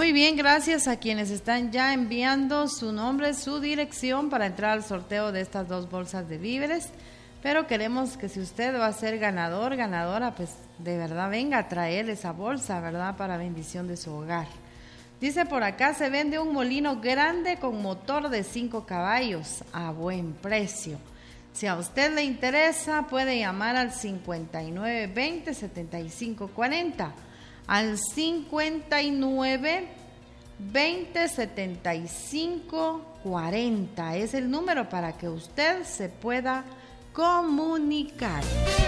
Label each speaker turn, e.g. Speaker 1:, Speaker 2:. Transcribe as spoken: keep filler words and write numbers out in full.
Speaker 1: Muy bien, gracias a quienes están ya enviando su nombre, su dirección para entrar al sorteo de estas dos bolsas de víveres. Pero queremos que si usted va a ser ganador, ganadora, pues de verdad venga a traer esa bolsa, ¿verdad? Para bendición de su hogar. Dice por acá, se vende un molino grande con motor de cinco caballos a buen precio. Si a usted le interesa, puede llamar al cincuenta y nueve veinte setenta y cinco cuarenta. Al cincuenta y nueve veinte setenta y cinco cuarenta. Es el número para que usted se pueda comunicar.